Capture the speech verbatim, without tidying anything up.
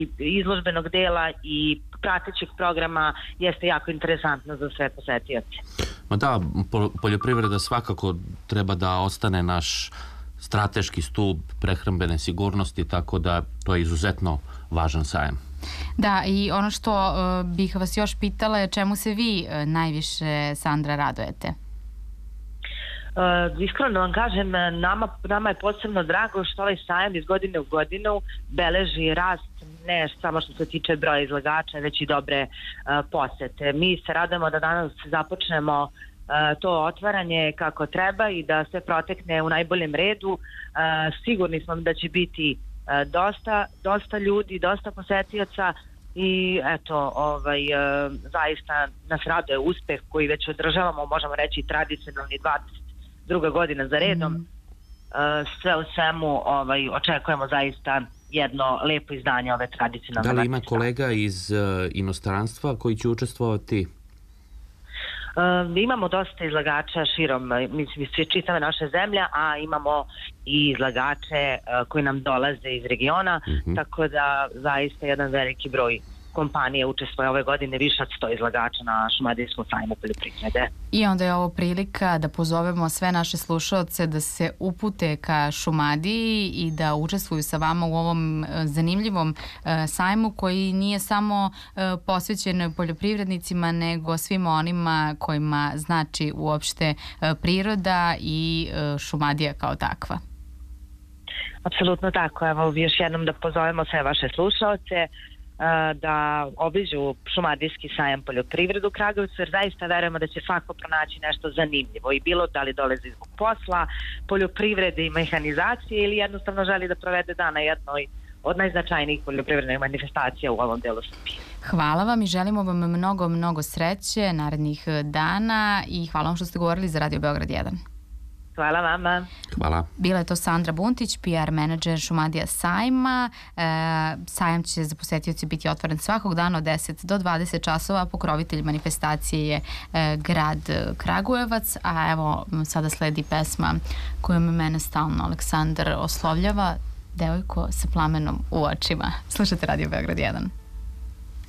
izložbenog dela i pratećeg programa jeste jako interesantno za sve posetioce. Ma da, poljoprivreda svakako treba da ostane naš strateški stup prehrambene sigurnosti, tako da to je izuzetno važan sajam. Da, i ono što uh, bih vas još pitala je čemu se vi uh, najviše, Sandra, radujete? Uh, iskreno vam kažem, nama, nama je posebno drago što ovaj sajam iz godine u godinu beleži rast ne samo što se tiče broja izlagača, već i dobre uh, posete. Mi se radujemo da danas započnemo uh, to otvaranje kako treba i da sve protekne u najboljem redu. Uh, sigurni smo da će biti uh, dosta, dosta ljudi, dosta posetioca i eto, ovaj, uh, zaista nas raduje uspeh koji već održavamo, možemo reći tradicionalni dvadeset druga godina za redom. Mm. Uh, sve u svemu ovaj, očekujemo zaista jedno lepo izdanje ove tradicionalne. Da li ima kolega iz uh, inostranstva koji će učestvovati? Uh, imamo dosta izlagača širom, mislim, sve čitave naše zemlje, a imamo i izlagače uh, koji nam dolaze iz regiona, mm-hmm. tako da zaista jedan veliki broj kompanije učestvuje ove godine, više od sto izlagača na Šumadijskom sajmu poljoprivrede. I onda je ovo prilika da pozovemo sve naše slušaoce da se upute ka Šumadiji i da učestvuju sa vama u ovom zanimljivom sajmu koji nije samo posvećen poljoprivrednicima, nego svima onima kojima znači uopšte priroda i Šumadija kao takva. Apsolutno tako. Evo još jednom da pozovemo sve vaše slušaoce da obiđu Šumadijski sajam poljoprivredu u Kragujevcu, jer zaista verujemo da će svako pronaći nešto zanimljivo i bilo da li dolazi zbog posla, poljoprivrede i mehanizacije ili jednostavno želi da provede dan na jednoj od najznačajnijih poljoprivrednih manifestacija u ovom delu Srbije. Hvala vam i želimo vam mnogo, mnogo sreće narednih dana i hvala vam što ste govorili za Radio Beograd jedan. Hvala vama. Hvala. Bila je to Sandra Buntić, P R menadžer Šumadija sajma. E, sajam će za posetioce biti otvoren svakog dana od deset do dvadeset časova. Pokrovitelj manifestacije je e, grad Kragujevac, a evo sada sledi pesma kojom mene stalno Aleksandar oslovljava, Devojko sa plamenom u očima. Slušajte Radio Beograd jedan.